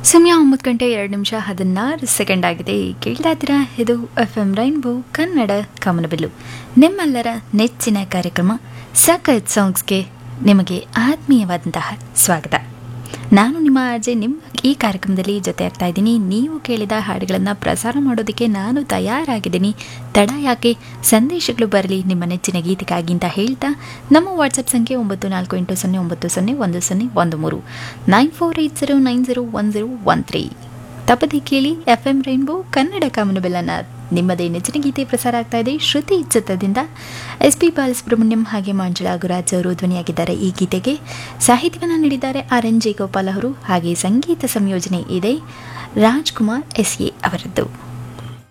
ಸಮಯ 9:02:16 ಆಗಿದೆ. ಕೇಳ್ತಾ ಇದ್ದೀರಾ ಇದು FM ರೈನ್ಬೋ ಕನ್ನಡ ಕಮನಬಿಲ್ಲು, ನಿಮ್ಮೆಲ್ಲರ ನೆಚ್ಚಿನ ಕಾರ್ಯಕ್ರಮ ಸಖತ್ ಸಾಂಗ್ಸ್ಗೆ ನಿಮಗೆ ಆತ್ಮೀಯವಾದಂತಹ ಸ್ವಾಗತ. ನಾನು ನಿಮ್ಮ ಅಜಯ್. ನಿಮ್ಮ ಈ ಕಾರ್ಯಕ್ರಮದಲ್ಲಿ ಜೊತೆ ಆಗ್ತಾ ಇದ್ದೀನಿ. ನೀವು ಕೇಳಿದ ಹಾಡುಗಳನ್ನು ಪ್ರಸಾರ ಮಾಡೋದಕ್ಕೆ ನಾನು ತಯಾರಾಗಿದ್ದೀನಿ. ತಡ ಯಾಕೆ, ಸಂದೇಶಗಳು ಬರಲಿ ನಿಮ್ಮ ನೆಚ್ಚಿನ ಗೀತೆಗಾಗಿ ಅಂತ ಹೇಳ್ತಾ ನಮ್ಮ ವಾಟ್ಸಪ್ ಸಂಖ್ಯೆ 9480901013 9480901013. ತಪ್ಪದೆ ಕೇಳಿ FM ರೈನ್ಬೋ ಕನ್ನಡ ಕಾಮನಬಿಲ್ಲನ್ನ. ನಿಮ್ಮದೇ ನೆಚ್ಚಿನ ಗೀತೆ ಪ್ರಸಾರ ಆಗ್ತಾ ಇದೆ. ಶ್ರುತಿ ಚಿತ್ರದಿಂದ SP ಬಾಲಸುಬ್ರಹ್ಮಣ್ಯಂ ಹಾಗೆ ಮಂಜುಳಾ ಗುರಾಜ್ ಅವರು ಧ್ವನಿಯಾಗಿದ್ದಾರೆ. ಈ ಗೀತೆಗೆ ಸಾಹಿತ್ಯವನ್ನು ನೀಡಿದ್ದಾರೆ RNJ ಗೋಪಾಲ್ ಅವರು, ಹಾಗೆ ಸಂಗೀತ ಸಂಯೋಜನೆ ಇದೆ ರಾಜ್ಕುಮಾರ್ SA ಅವರದ್ದು.